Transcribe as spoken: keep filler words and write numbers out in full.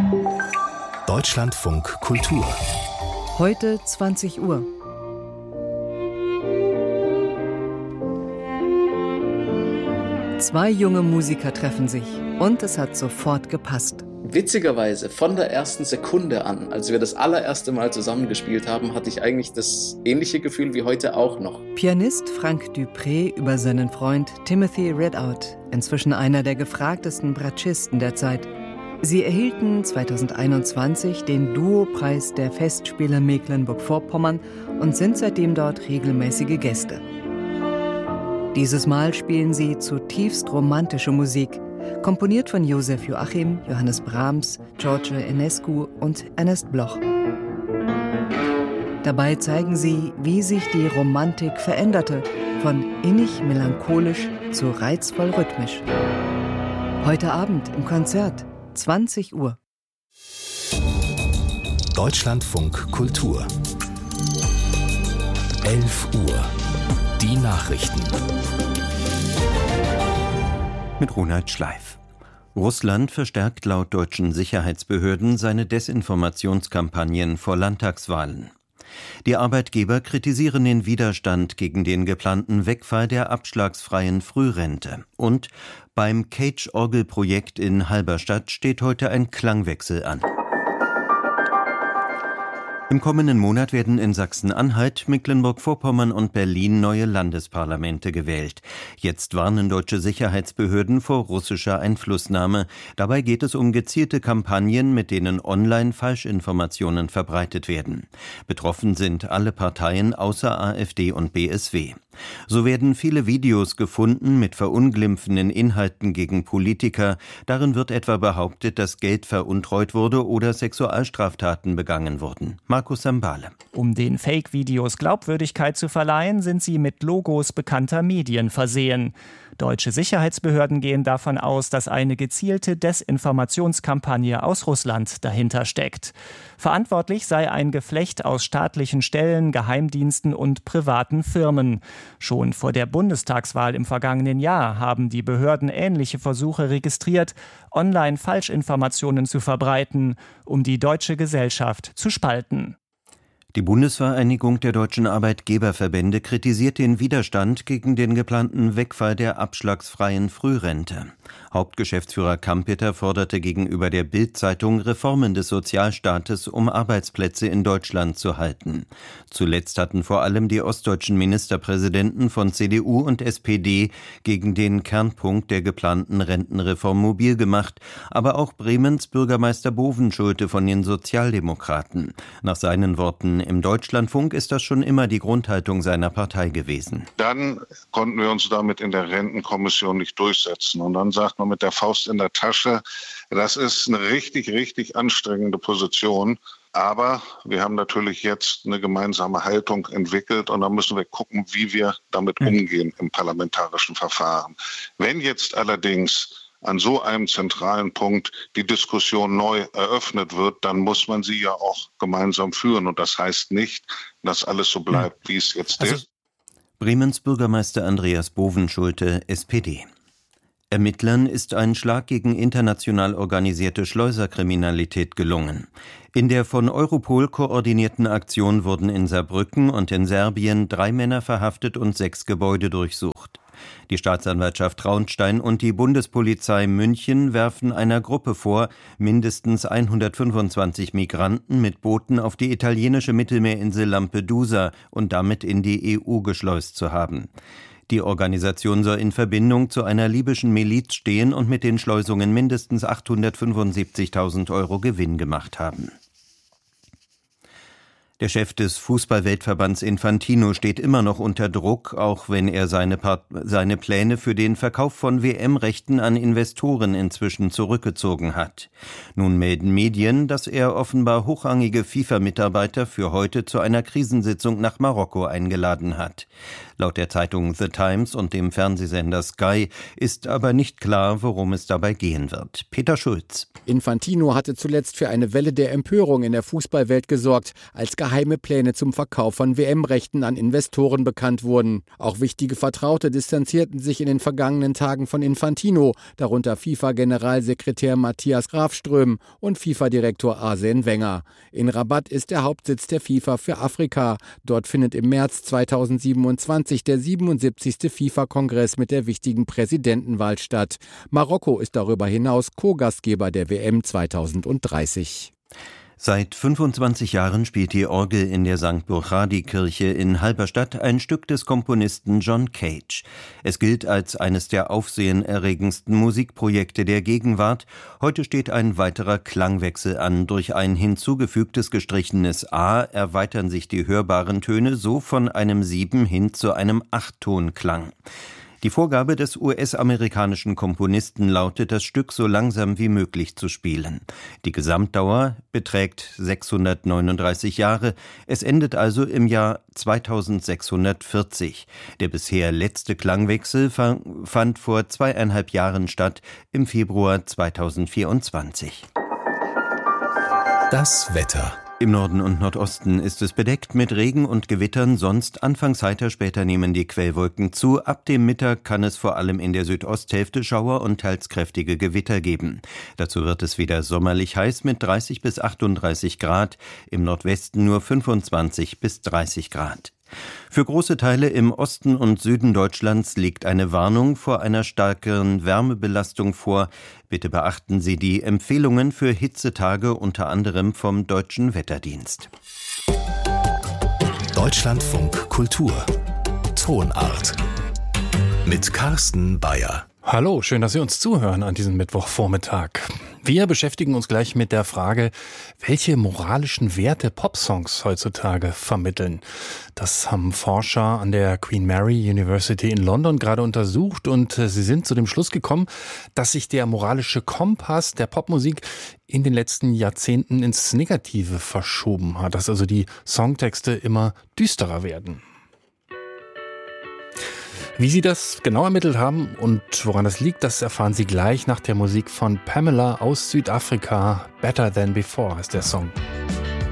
Deutschlandfunk Kultur. Heute zwanzig Uhr. Zwei junge Musiker treffen sich und es hat sofort gepasst. Witzigerweise, von der ersten Sekunde an, als wir das allererste Mal zusammengespielt haben, hatte ich eigentlich das ähnliche Gefühl wie heute auch noch. Pianist Frank Dupré über seinen Freund Timothy Ridout, inzwischen einer der gefragtesten Bratschisten der Zeit. Sie erhielten zweitausendeinundzwanzig den Duo-Preis der Festspiele Mecklenburg-Vorpommern und sind seitdem dort regelmäßige Gäste. Dieses Mal spielen sie zutiefst romantische Musik, komponiert von Josef Joachim, Johannes Brahms, George Enescu und Ernest Bloch. Dabei zeigen sie, wie sich die Romantik veränderte, von innig melancholisch zu reizvoll rhythmisch. Heute Abend im Konzert, zwanzig Uhr. Deutschlandfunk Kultur. elf Uhr. Die Nachrichten. Mit Ronald Schleif. Russland verstärkt laut deutschen Sicherheitsbehörden seine Desinformationskampagnen vor Landtagswahlen. Die Arbeitgeber kritisieren den Widerstand gegen den geplanten Wegfall der abschlagsfreien Frührente. Und beim Cage-Orgel-Projekt in Halberstadt steht heute ein Klangwechsel an. Im kommenden Monat werden in Sachsen-Anhalt, Mecklenburg-Vorpommern und Berlin neue Landesparlamente gewählt. Jetzt warnen deutsche Sicherheitsbehörden vor russischer Einflussnahme. Dabei geht es um gezielte Kampagnen, mit denen online Falschinformationen verbreitet werden. Betroffen sind alle Parteien außer AfD und B S W. So werden viele Videos gefunden mit verunglimpfenden Inhalten gegen Politiker. Darin wird etwa behauptet, dass Geld veruntreut wurde oder Sexualstraftaten begangen wurden. Markus Sambale. Um den Fake-Videos Glaubwürdigkeit zu verleihen, sind sie mit Logos bekannter Medien versehen. Deutsche Sicherheitsbehörden gehen davon aus, dass eine gezielte Desinformationskampagne aus Russland dahinter steckt. Verantwortlich sei ein Geflecht aus staatlichen Stellen, Geheimdiensten und privaten Firmen. Schon vor der Bundestagswahl im vergangenen Jahr haben die Behörden ähnliche Versuche registriert, online Falschinformationen zu verbreiten, um die deutsche Gesellschaft zu spalten. Die Bundesvereinigung der deutschen Arbeitgeberverbände kritisiert den Widerstand gegen den geplanten Wegfall der abschlagsfreien Frührente. Hauptgeschäftsführer Kampeter forderte gegenüber der Bild-Zeitung Reformen des Sozialstaates, um Arbeitsplätze in Deutschland zu halten. Zuletzt hatten vor allem die ostdeutschen Ministerpräsidenten von C D U und S P D gegen den Kernpunkt der geplanten Rentenreform mobil gemacht, aber auch Bremens Bürgermeister Bovenschulte von den Sozialdemokraten. Nach seinen Worten im Deutschlandfunk ist das schon immer die Grundhaltung seiner Partei gewesen. Dann konnten wir uns damit in der Rentenkommission nicht durchsetzen. Und dann sagt man mit der Faust in der Tasche, das ist eine richtig, richtig anstrengende Position. Aber wir haben natürlich jetzt eine gemeinsame Haltung entwickelt und da müssen wir gucken, wie wir damit umgehen im parlamentarischen Verfahren. Wenn jetzt allerdings an so einem zentralen Punkt die Diskussion neu eröffnet wird, dann muss man sie ja auch gemeinsam führen. Und das heißt nicht, dass alles so bleibt, wie es jetzt also ist. Bremens Bürgermeister Andreas Bovenschulte, S P D. Ermittlern ist ein Schlag gegen international organisierte Schleuserkriminalität gelungen. In der von Europol koordinierten Aktion wurden in Saarbrücken und in Serbien drei Männer verhaftet und sechs Gebäude durchsucht. Die Staatsanwaltschaft Traunstein und die Bundespolizei München werfen einer Gruppe vor, mindestens hundertfünfundzwanzig Migranten mit Booten auf die italienische Mittelmeerinsel Lampedusa und damit in die E U geschleust zu haben. Die Organisation soll in Verbindung zu einer libyschen Miliz stehen und mit den Schleusungen mindestens achthundertfünfundsiebzigtausend Euro Gewinn gemacht haben. Der Chef des Fußball-Weltverbands Infantino steht immer noch unter Druck, auch wenn er seine, Part- seine Pläne für den Verkauf von W M-Rechten an Investoren inzwischen zurückgezogen hat. Nun melden Medien, dass er offenbar hochrangige FIFA-Mitarbeiter für heute zu einer Krisensitzung nach Marokko eingeladen hat. Laut der Zeitung The Times und dem Fernsehsender Sky ist aber nicht klar, worum es dabei gehen wird. Peter Schulz. Infantino hatte zuletzt für eine Welle der Empörung in der Fußballwelt gesorgt, als geheime Pläne zum Verkauf von W M-Rechten an Investoren bekannt wurden. Auch wichtige Vertraute distanzierten sich in den vergangenen Tagen von Infantino, darunter FIFA-Generalsekretär Matthias Grafström und FIFA-Direktor Arsène Wenger. In Rabat ist der Hauptsitz der FIFA für Afrika. Dort findet im März zweitausendsiebenundzwanzig der siebenundsiebzigste FIFA-Kongress mit der wichtigen Präsidentenwahl statt. Marokko ist darüber hinaus Co-Gastgeber der W M zweitausenddreißig. Seit fünfundzwanzig Jahren spielt die Orgel in der Sankt Burchadi-Kirche in Halberstadt ein Stück des Komponisten John Cage. Es gilt als eines der aufsehenerregendsten Musikprojekte der Gegenwart. Heute steht ein weiterer Klangwechsel an. Durch ein hinzugefügtes gestrichenes A erweitern sich die hörbaren Töne so von einem Sieben- hin zu einem Achttonklang. Die Vorgabe des U S-amerikanischen Komponisten lautet, das Stück so langsam wie möglich zu spielen. Die Gesamtdauer beträgt sechshundertneununddreißig Jahre. Es endet also im Jahr zweitausendsechshundertvierzig. Der bisher letzte Klangwechsel fand vor zweieinhalb Jahren statt, im Februar zweitausendvierundzwanzig. Das Wetter. Im Norden und Nordosten ist es bedeckt mit Regen und Gewittern, sonst anfangs heiter, später nehmen die Quellwolken zu. Ab dem Mittag kann es vor allem in der Südosthälfte Schauer und teils kräftige Gewitter geben. Dazu wird es wieder sommerlich heiß mit dreißig bis achtunddreißig Grad, im Nordwesten nur fünfundzwanzig bis dreißig Grad. Für große Teile im Osten und Süden Deutschlands liegt eine Warnung vor einer stärkeren Wärmebelastung vor. Bitte beachten Sie die Empfehlungen für Hitzetage, unter anderem vom Deutschen Wetterdienst. Deutschlandfunk Kultur. Tonart. Mit Carsten Bayer. Hallo, schön, dass Sie uns zuhören an diesem Mittwochvormittag. Wir beschäftigen uns gleich mit der Frage, welche moralischen Werte Popsongs heutzutage vermitteln. Das haben Forscher an der Queen Mary University in London gerade untersucht und sie sind zu dem Schluss gekommen, dass sich der moralische Kompass der Popmusik in den letzten Jahrzehnten ins Negative verschoben hat, dass also die Songtexte immer düsterer werden. Wie sie das genau ermittelt haben und woran das liegt, das erfahren Sie gleich nach der Musik von Pamela aus Südafrika. Better Than Before heißt der Song.